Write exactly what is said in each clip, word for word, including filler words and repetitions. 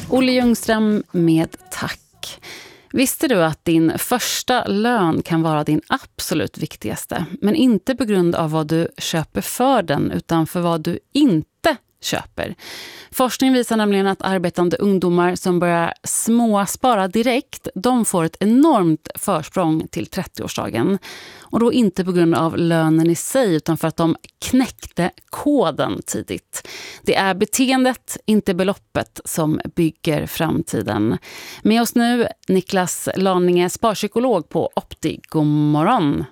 Olle Ljungström med tack. Visste du att din första lön kan vara din absolut viktigaste, men inte på grund av vad du köper för den utan för vad du inte köper. Forskning visar nämligen att arbetande ungdomar som börjar småspara direkt, de får ett enormt försprång till trettioårsdagen. Och då inte på grund av lönen i sig utan för att de knäckte koden tidigt. Det är beteendet, inte beloppet, som bygger framtiden. Med oss nu Niklas Laninge, sparpsykolog på Opti. God morgon.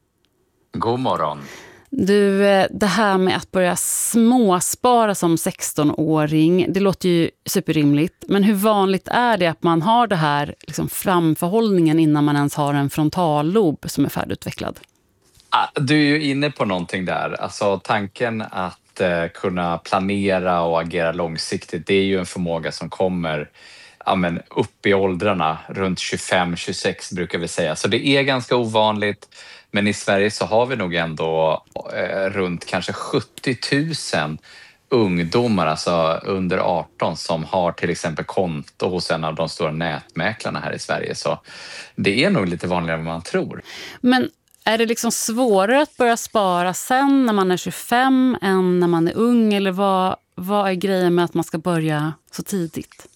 God morgon. Du, det här med att börja småspara som sexton-åring, det låter ju superrimligt. Men hur vanligt är det att man har det här liksom framförhållningen innan man ens har en frontallob som är färdigutvecklad? Du är ju inne på någonting där. Alltså tanken att eh, kunna planera och agera långsiktigt, det är ju en förmåga som kommer ja, men upp i åldrarna. Runt tjugofem tjugosex brukar vi säga. Så det är ganska ovanligt. Men i Sverige så har vi nog ändå eh, runt kanske sjuttio tusen ungdomar, alltså under arton, som har till exempel konto hos en av de stora nätmäklarna här i Sverige. Så det är nog lite vanligare än man tror. Men är det liksom svårare att börja spara sen när man är tjugofem än när man är ung? Eller vad, vad är grejen med att man ska börja så tidigt?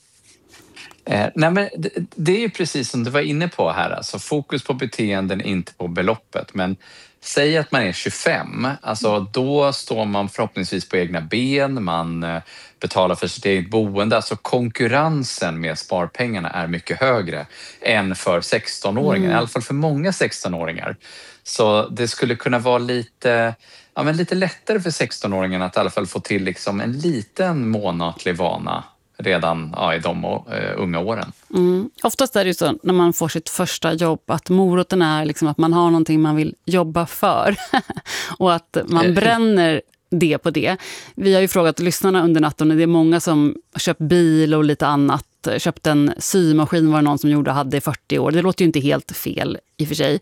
Eh, nej men det, det är ju precis som du var inne på här. Alltså fokus på beteenden, inte på beloppet. Men säg att man är tjugofem. Alltså då står man förhoppningsvis på egna ben. Man eh, betalar för sitt eget boende. Alltså konkurrensen med sparpengarna är mycket högre än för sexton-åringar. Mm. I alla fall för många sexton-åringar. Så det skulle kunna vara lite, ja, men lite lättare för sexton-åringarna att i alla fall få till liksom en liten månatlig vana redan ja, i de uh, unga åren. Mm. Oftast är det ju så när man får sitt första jobb att moroten är liksom att man har någonting man vill jobba för och att man bränner det på det. Vi har ju frågat lyssnarna under natten och det är många som köpt bil och lite annat. Köpt en symaskin var det någon som gjorde och hade i fyrtio år. Det låter ju inte helt fel i och för sig.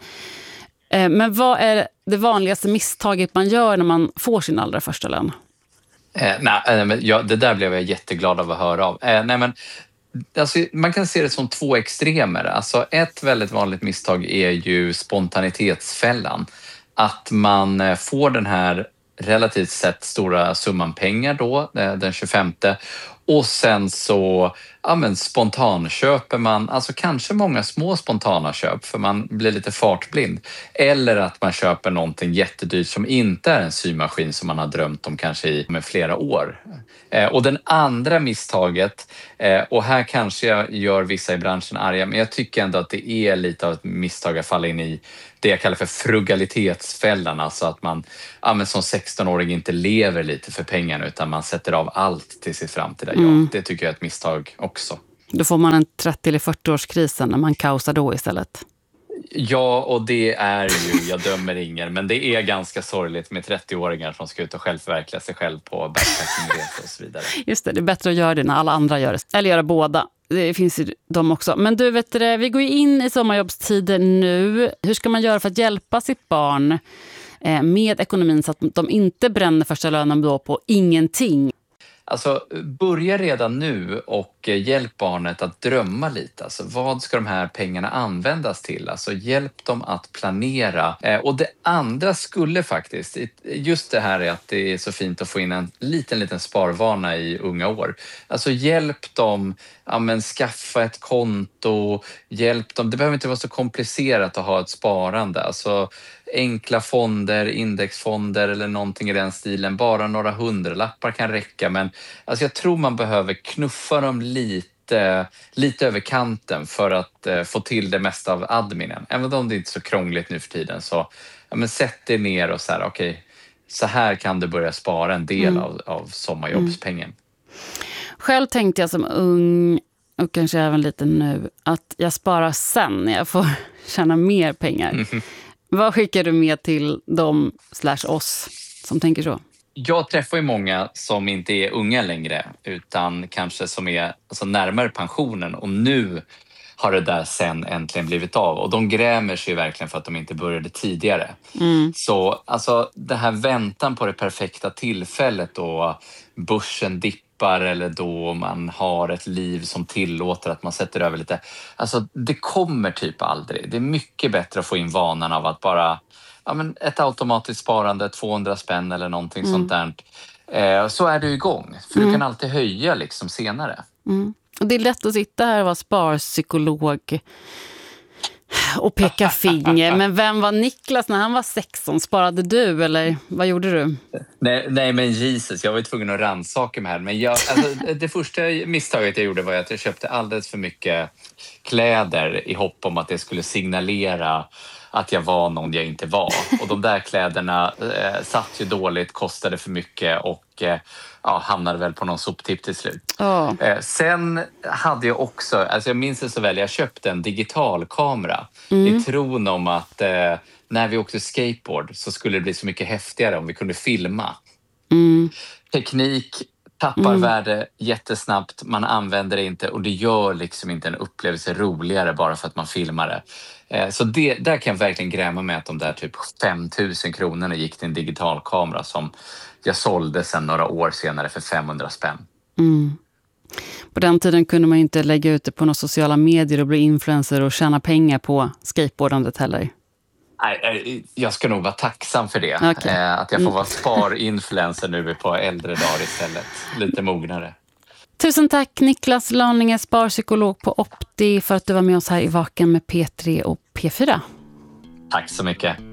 Men vad är det vanligaste misstaget man gör när man får sin allra första lön? Eh, nej, men ja, det där blev jag jätteglad av att höra av. Eh, nej, men, alltså, man kan se det som två extremer. Alltså, ett väldigt vanligt misstag är ju spontanitetsfällan. Att man får den här relativt sett stora summan pengar då, den tjugofemte. Och sen så ja, men spontanköper man, alltså kanske många små spontana köp för man blir lite fartblind. Eller att man köper någonting jättedyrt som inte är en symaskin som man har drömt om kanske i med flera år. Eh, och den andra misstaget, eh, och här kanske jag gör vissa i branschen arga, men jag tycker ändå att det är lite av ett misstag att falla in i det jag kallar för frugalitetsfällan. Alltså att man ja, men som sexton-åring inte lever lite för pengarna utan man sätter av allt till sitt framtida jobb. Mm. Det tycker jag är ett misstag också. Då får man en trettio- eller fyrtio-årskrisen när man kaosar då istället. Ja, och det är ju, jag dömer ingen, men det är ganska sorgligt med trettio-åringar som ska ut och självförverkliga sig själv på backpacking-resor och så vidare. Just det, det är bättre att göra det när alla andra gör det. Eller göra båda. Det finns ju de också. Men du vet det, vi går ju in i sommarjobbstider nu. Hur ska man göra för att hjälpa sitt barn med ekonomin så att de inte bränner första lönen då på ingenting? Alltså, börja redan nu och hjälp barnet att drömma lite. Alltså, vad ska de här pengarna användas till? Alltså, hjälp dem att planera. Eh, och det andra skulle faktiskt, just det här är att det är så fint att få in en liten, liten sparvana i unga år. Alltså, hjälp dem ja, men, skaffa ett konto. Hjälp dem, det behöver inte vara så komplicerat att ha ett sparande. Alltså, enkla fonder, indexfonder eller någonting i den stilen. Bara några hundralappar kan räcka. Men alltså jag tror man behöver knuffa dem lite, lite över kanten för att eh, få till det mesta av adminen. Även om det inte är så krångligt nu för tiden så ja, men sätt dig ner och så här, okej, okay, så här kan du börja spara en del mm. av, av sommarjobbspengen. Mm. Själv tänkte jag som ung och kanske även lite nu att jag sparar sen när jag får tjäna mer pengar. Mm. Vad skickar du med till dem slash oss som tänker så? Jag träffar ju många som inte är unga längre utan kanske som är alltså, närmare pensionen och nu har det där sen äntligen blivit av. Och de grämer sig verkligen för att de inte började tidigare. Mm. Så alltså det här väntan på det perfekta tillfället då börsen dippar jobbar eller då man har ett liv som tillåter att man sätter över lite. Alltså det kommer typ aldrig. Det är mycket bättre att få in vanan av att bara, ja men ett automatiskt sparande, tvåhundra spänn eller någonting mm. sånt där. Eh, så är du igång. För mm. du kan alltid höja liksom senare. Mm. Och det är lätt att sitta här och vara sparpsykolog och peka finger. Men vem var Niklas när han var sexton? Sparade du eller vad gjorde du? Nej, nej men Jesus, jag var tvungen att rannsaka mig här. Men jag, alltså, det första misstaget jag gjorde var att jag köpte alldeles för mycket kläder i hopp om att det skulle signalera att jag var någon jag inte var. Och de där kläderna eh, satt ju dåligt, kostade för mycket och eh, ja, hamnade väl på någon soptipp till slut. Oh. Eh, sen hade jag också, alltså jag minns det så väl, jag köpte en digital kamera mm. i tron om att eh, när vi åkte skateboard så skulle det bli så mycket häftigare om vi kunde filma. Mm. Teknik tappar mm. värde jättesnabbt, man använder det inte och det gör liksom inte en upplevelse roligare bara för att man filmar det. Så det, där kan jag verkligen gräma med att de där typ fem tusen kronorna gick till en digital kamera som jag sålde sen några år senare för femhundra spänn. Mm. På den tiden kunde man inte lägga ut det på några sociala medier och bli influencer och tjäna pengar på skateboardandet heller. Nej, jag ska nog vara tacksam för det. Okay. Att jag får vara sparinfluencer nu på äldre dagar istället. Lite mognare. Tusen tack Niklas Laninge, sparpsykolog på Opti, för att du var med oss här i Vaken med P tre och P fyra. Tack så mycket.